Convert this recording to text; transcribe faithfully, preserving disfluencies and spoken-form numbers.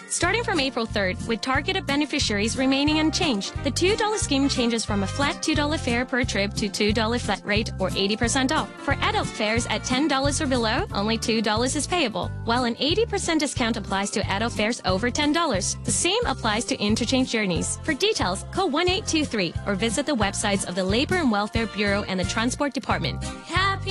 Starting from April third, with targeted beneficiaries remaining unchanged, the two dollar scheme changes from a flat two dollar fare per trip to two dollar flat rate or eighty percent off. For adult fares at ten dollars or below, only two dollars is payable, while an eighty percent discount applies to adult fares over ten dollars. The same applies to interchange journeys. For details, call one eight two three or visit the websites of the Labor and Welfare Bureau and the Transport Department. Happy